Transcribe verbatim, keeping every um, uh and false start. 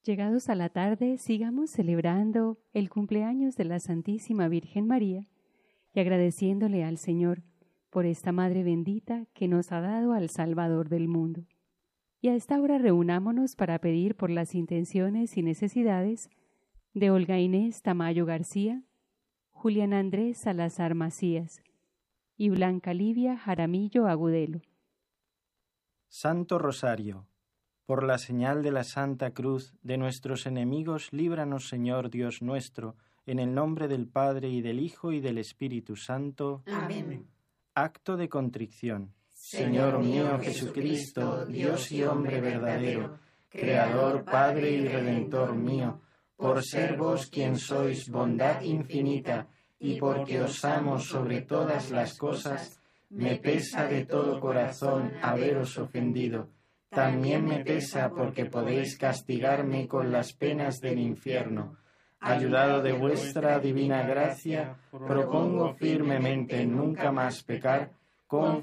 Llegados a la tarde, sigamos celebrando el cumpleaños de la Santísima Virgen María y agradeciéndole al Señor por esta Madre bendita que nos ha dado al Salvador del mundo. Y a esta hora reunámonos para pedir por las intenciones y necesidades de Olga Inés Tamayo García, Julián Andrés Salazar Macías y Blanca Livia Jaramillo Agudelo. Santo Rosario, por la señal de la Santa Cruz de nuestros enemigos, líbranos, Señor Dios nuestro, en el nombre del Padre y del Hijo y del Espíritu Santo. Amén. Acto de contrición. Señor mío Jesucristo, Dios y hombre verdadero, Creador, Padre y Redentor mío, por ser vos quien sois bondad infinita, y porque os amo sobre todas las cosas, me pesa de todo corazón haberos ofendido. También me pesa porque podéis castigarme con las penas del infierno. Ayudado de vuestra divina gracia, propongo firmemente nunca más pecar, con